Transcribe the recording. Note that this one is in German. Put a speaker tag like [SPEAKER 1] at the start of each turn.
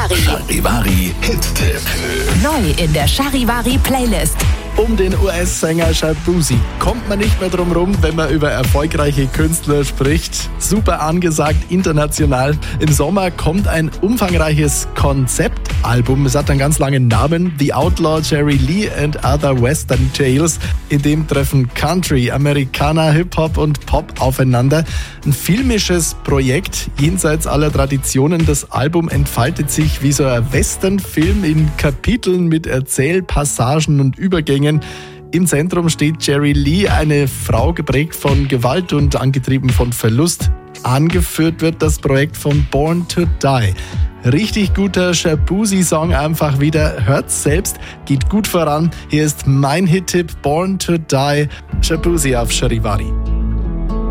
[SPEAKER 1] Charivari.
[SPEAKER 2] Charivari Hit-Tipp.
[SPEAKER 1] Neu in der Charivari-Playlist.
[SPEAKER 3] Um den US-Sänger Shaboozey kommt man nicht mehr drum rum, wenn man über erfolgreiche Künstler spricht. Super angesagt, international. Im Sommer kommt ein umfangreiches Konzeptalbum. Es hat einen ganz langen Namen. The Outlaw Jerry Lee and Other Western Tales. In dem treffen Country, Americana, Hip-Hop und Pop aufeinander. Ein filmisches Projekt jenseits aller Traditionen. Das Album entfaltet sich wie so ein Western-Film in Kapiteln mit Erzählpassagen und Übergängen. Im Zentrum steht Jerry Lee, eine Frau geprägt von Gewalt und angetrieben von Verlust. Angeführt wird das Projekt von Born to Die. Richtig guter Shaboozey-Song einfach wieder. Hört's selbst, geht gut voran. Hier ist mein Hit-Tipp Born to Die. Shaboozey auf Charivari.